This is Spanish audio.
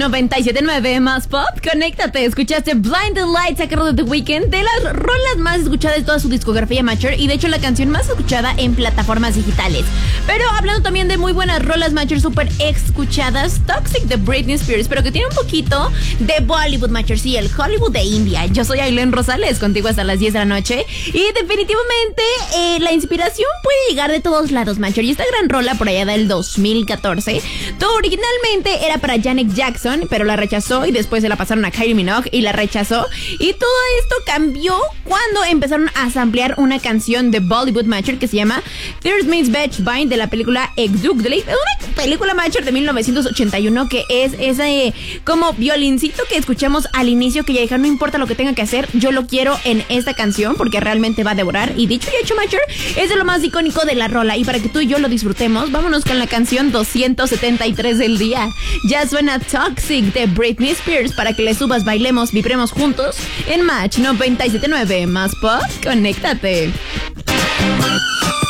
97.9 más pop, conéctate. Escuchaste Blinding Lights a cargo de The Weeknd, de las rolas más escuchadas de toda su discografía Mature, y de hecho la canción más escuchada en plataformas digitales. Pero hablando también de muy buenas rolas Mature súper escuchadas, Toxic de Britney Spears, pero que tiene un poquito de Bollywood Mature, sí, el Hollywood de India. Yo soy Ailén Rosales, contigo hasta las 10 de la noche, y definitivamente la inspiración puede llegar de todos lados Mature, y esta gran rola por allá del 2014, originalmente era para Janet Jackson, pero la rechazó, y después se la pasaron a Kylie Minogue y la rechazó, y todo esto cambió cuando empezaron a samplear una canción de Bollywood Mature que se llama There's Miss Batch Vine de la película Exugdly, una película Mature de 1981 que es ese como violincito que escuchamos al inicio, que ya dijeron no importa lo que tenga que hacer, yo lo quiero en esta canción porque realmente va a devorar, y dicho y hecho Mature es de lo más icónico de la rola, y para que tú y yo lo disfrutemos, vámonos con la canción 273 del día. Ya suena Toxic de Britney Spears para que le subas, bailemos, vibremos juntos en Match 97.9 más pop, conéctate.